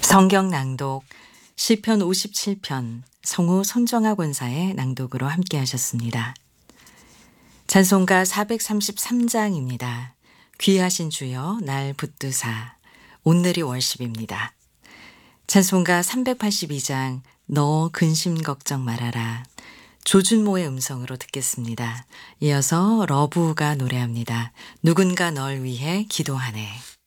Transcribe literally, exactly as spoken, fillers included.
성경 낭독 시편 오십칠 편 성우 손정아 권사의 낭독으로 함께 하셨습니다. 찬송가 사백삼십삼 장입니다. 귀하신 주여 날 붙드사. 오늘이 월십입니다. 찬송가 삼백팔십이 장 너 근심 걱정 말아라. 조준모의 음성으로 듣겠습니다. 이어서 러브가 노래합니다. 누군가 널 위해 기도하네.